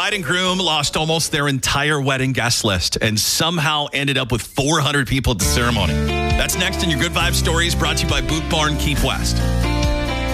bride and groom lost almost their entire wedding guest list and somehow ended up with 400 people at the ceremony. That's next in your Good Vibes Stories, brought to you by Boot Barn Keep West.